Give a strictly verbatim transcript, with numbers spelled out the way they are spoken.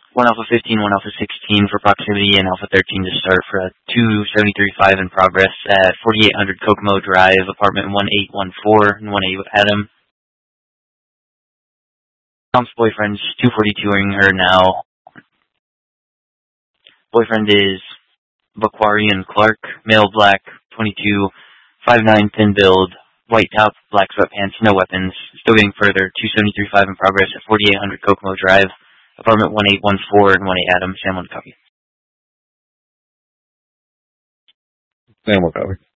one Alpha fifteen, one Alpha sixteen for proximity, and Alpha thirteen to start for a two seventy-three five in progress at forty-eight hundred Kokomo Drive, apartment one eight one four, and one eight Adam. Tom's boyfriend's two forty-two-ing her now. Boyfriend is Baquarian Clark, male black, twenty-two, five nine, thin build, white top, black sweatpants, no weapons. Still getting further, two seventy-three five in progress at forty-eight hundred Kokomo Drive, apartment one eight one four and one eight Adam. Sam, one copy. Sam, one copy.